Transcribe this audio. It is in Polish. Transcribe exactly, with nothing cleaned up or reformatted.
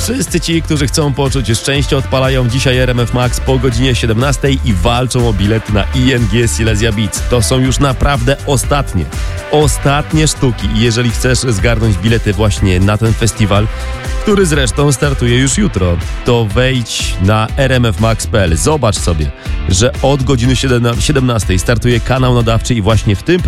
Wszyscy ci, którzy chcą poczuć szczęście, odpalają dzisiaj R M F Max po godzinie siedemnastej i walczą o bilety na I N G Silesia Beats. To są już naprawdę ostatnie, ostatnie sztuki. I jeżeli chcesz zgarnąć bilety właśnie na ten festiwal, który zresztą startuje już jutro, to wejdź na r m f max kropka p l. Zobacz sobie, że od godziny siedemnastej startuje kanał nadawczy i właśnie w tym